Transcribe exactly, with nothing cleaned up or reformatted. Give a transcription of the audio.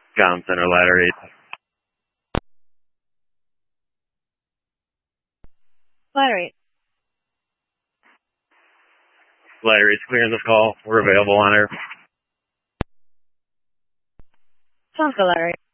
Town Center, ladder eight. Ladder eight. Ladder eight's clearing this call. We're available on air. Sounds good, Ladder eight.